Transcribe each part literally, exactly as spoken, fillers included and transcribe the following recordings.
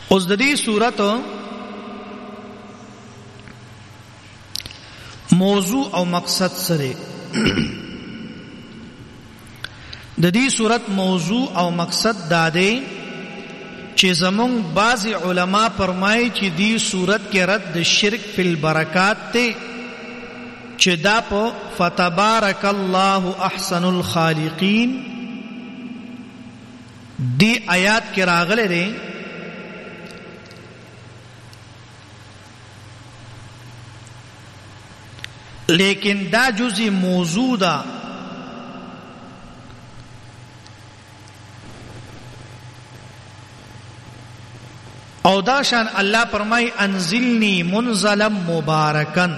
اوس د دې سورت موضوع او مقصد سره د دې سورت موضوع او مقصد دا دی چې زمون بعض علما فرمایي چې دې سورت کې رد شرک فی البرکات ته چې دا په فتبارک الله احسن الخالقین دی آیات کې راغله ده لیکن دا جزء موضوع دا او دا شان الله فرمای انزلنی منزلا مبارکن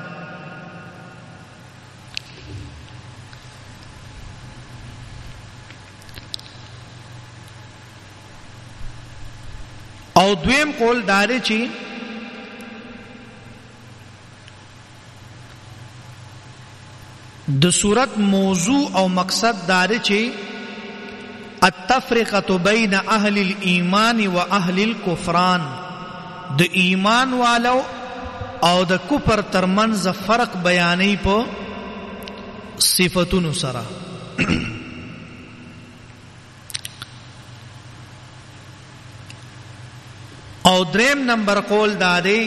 او دویم قول داره چی د صورت موضوع او مقصد داره چی التفرقه بین اهل الايمان و اهل الكفران د ایمان والو او د کفر ترمنځ فرق بیانې په صفاتونو سره او دریم نمبر قول دادی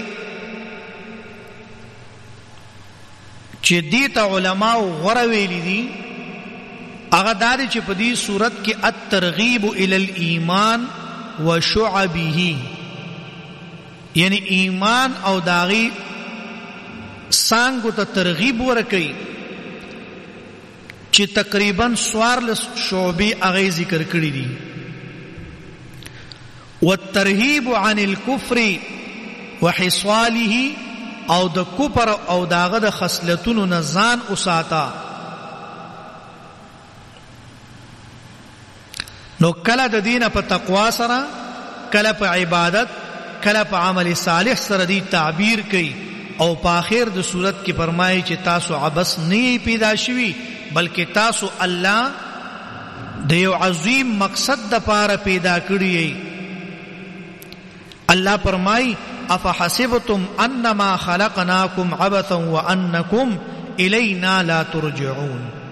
چې دیتا علماء غره ویلی دي هغه دادی چې په دې صورت کې الترغیب الی الایمان وشعبه یعنی ایمان او داغي څنګه ته ترغیب ورکړي چې تقریبا سوارلس شعبې هغه ذکر کړی دي والترهيب عن الكفر وحصاله او د کفر او داغه د خصلتونو نزان اساتا نو کله د دینه په تقوا سره کله په عبادت کله په عمل صالح سره دی تعبیر کوي او په اخر د صورت کې فرمایي چې تاسو عبس نه پیدا شوي بلکې تاسو الله د یو عظیم مقصد د پاره پیدا کړی اللہ فرمائی افحسبتم انما خلقناکم عبثا وانکم الینا لا ترجعون